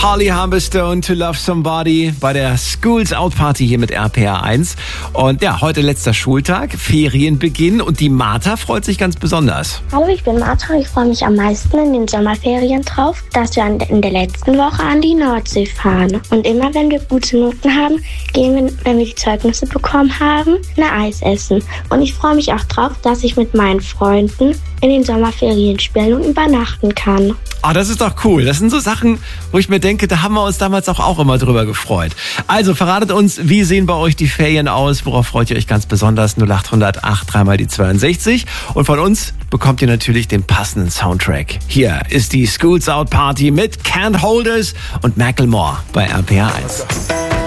Holly Humberstone, To Love Somebody bei der Schools Out Party hier mit RPR1. Und ja, heute letzter Schultag, Ferienbeginn und die Martha freut sich ganz besonders. Hallo, ich bin Martha und ich freue mich am meisten in den Sommerferien drauf, dass wir in der letzten Woche an die Nordsee fahren. Und immer wenn wir gute Noten haben, gehen wir, wenn wir die Zeugnisse bekommen haben, ein Eis essen. Und ich freue mich auch drauf, dass ich mit meinen Freunden in den Sommerferien spielen und übernachten kann. Ah, das ist doch cool. Das sind so Sachen, wo ich mir denke, da haben wir uns damals auch immer drüber gefreut. Also verratet uns, wie sehen bei euch die Ferien aus? Worauf freut ihr euch ganz besonders? 0800 8 3 die 62. Und von uns bekommt ihr natürlich den passenden Soundtrack. Hier ist die Schools Out Party mit Can't Hold Us und Macklemore bei RPR1.